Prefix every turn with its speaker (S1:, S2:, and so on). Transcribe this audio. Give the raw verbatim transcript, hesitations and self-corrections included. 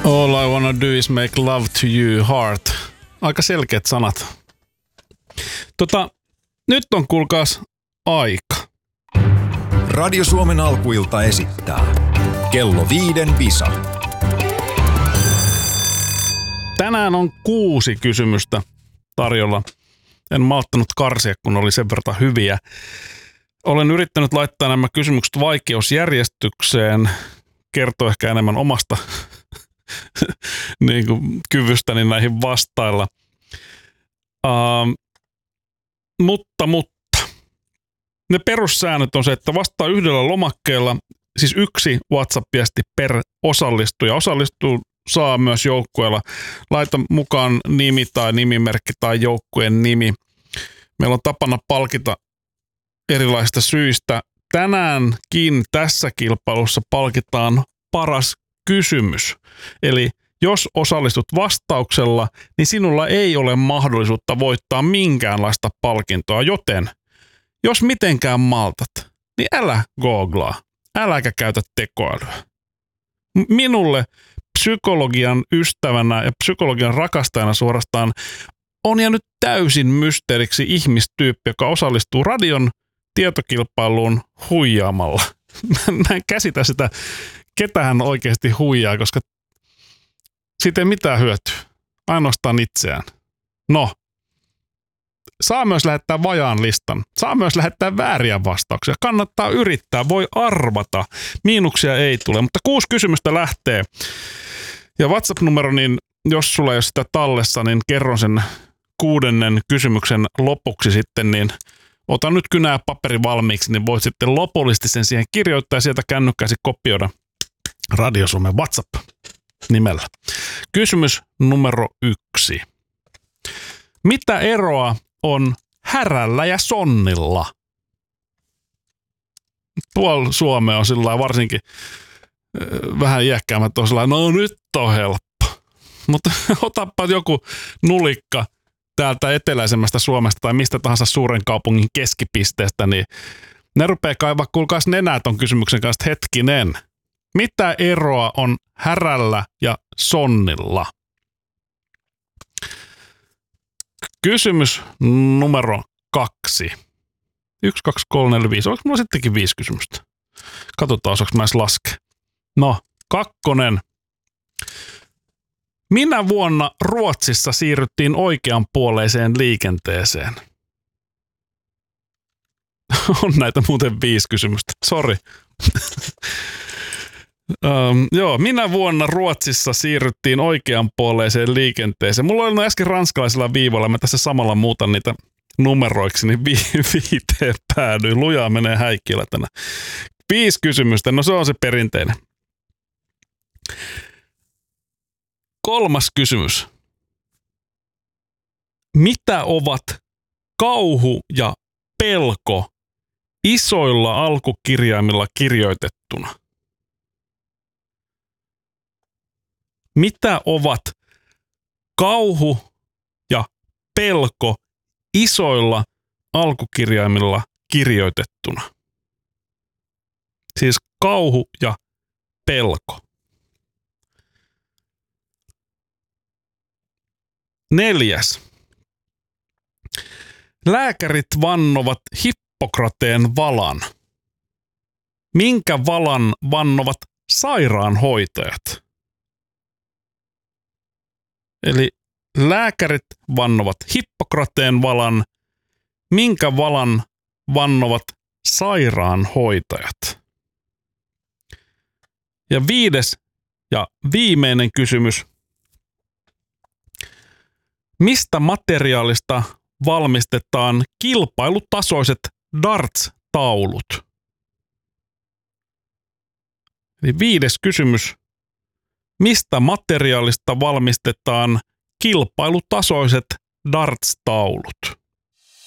S1: All I wanna do is make love to you, heart. Aika selkeät sanat. Tota, nyt on kuulkaas aika.
S2: Radio Suomen alkuilta esittää Kello viiden visa.
S1: Tänään on kuusi kysymystä tarjolla. En malttanut karsia, kun oli sen verran hyviä. Olen yrittänyt laittaa nämä kysymykset vaikeusjärjestykseen. Kertoo ehkä enemmän omasta niin kuin kyvystäni näihin vastailla. Uh, mutta, mutta. Ne perussäännöt on se, että vastaa yhdellä lomakkeella, siis yksi WhatsApp-viesti per osallistuja. Osallistuu saa myös joukkueella. Laita mukaan nimi tai nimimerkki tai joukkueen nimi. Meillä on tapana palkita erilaisista syistä. Tänäänkin tässä kilpailussa palkitaan paras kysymys. Eli jos osallistut vastauksella, niin sinulla ei ole mahdollisuutta voittaa minkäänlaista palkintoa, joten jos mitenkään maltat, niin älä googlaa, äläkä käytä tekoälyä. Minulle psykologian ystävänä ja psykologian rakastajana suorastaan on jäänyt täysin mysteeriksi ihmistyyppi, joka osallistuu radion tietokilpailuun huijaamalla. Mä en käsitä sitä, ketä hän oikeasti huijaa, koska siitä ei mitään hyötyä. Ainoastaan itseään. No, saa myös lähettää vajaan listan. Saa myös lähettää vääriä vastauksia. Kannattaa yrittää, voi arvata. Miinuksia ei tule, mutta kuusi kysymystä lähtee. Ja WhatsApp-numero, niin jos sulla ei ole sitä tallessa, niin kerron sen kuudennen kysymyksen lopuksi sitten, niin ota nyt kynää ja paperi valmiiksi, niin voit sitten lopullisesti sen siihen kirjoittaa ja sieltä kännykkäsi kopioida Radio Suomen WhatsApp-nimellä. Kysymys numero yksi. Mitä eroa on härällä ja sonnilla? Tuolla Suomea on sillä lailla varsinkin äh, vähän iäkkäämät on sillä lailla, no nyt on helppo. Mutta otapa joku nulikka täältä eteläisemmästä Suomesta tai mistä tahansa suuren kaupungin keskipisteestä, niin ne rupeaa kaivaa, kuulkaas nenää ton kysymyksen kanssa, hetkinen. Mitä eroa on härällä ja sonnilla? Kysymys numero kaksi. Yksi, kaksi, kolme, neljä, viisi. Oliko mulla sittenkin viisi kysymystä? Katsotaan, osaanko mä edes laskea. No, kakkonen. Minä vuonna Ruotsissa siirryttiin oikeanpuoleiseen liikenteeseen? On näitä muuten viisi kysymystä. Sori. Um, joo, minä vuonna Ruotsissa siirryttiin oikeanpuoleiseen liikenteeseen. Mulla oli no äsken ranskalaisella viivalla, mä tässä samalla muutan niitä numeroiksi, niin vi- viiteen päädyin. Lujaa menee häikkiöllä tänä. Viisi kysymystä, no se on se perinteinen. Kolmas kysymys. Mitä ovat kauhu ja pelko isoilla alkukirjaimilla kirjoitettuna? Mitä ovat kauhu ja pelko isoilla alkukirjaimilla kirjoitettuna? Siis kauhu ja pelko. Neljäs. Lääkärit vannovat Hippokrateen valan. Minkä valan vannovat sairaanhoitajat? Eli lääkärit vannovat Hippokrateen valan, minkä valan vannovat sairaanhoitajat? Ja viides ja viimeinen kysymys. Mistä materiaalista valmistetaan kilpailutasoiset darts-taulut? Eli viides kysymys. Mistä materiaalista valmistetaan kilpailutasoiset darts-taulut?